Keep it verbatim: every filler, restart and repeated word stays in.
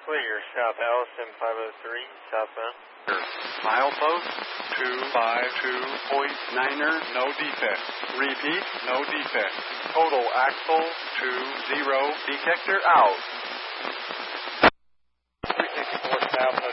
Clear, South Allison five oh three, southbound. Milepost two five two point niner, no defect. Repeat, no defect. Total axle two zero, detector out. three sixty-four southbound.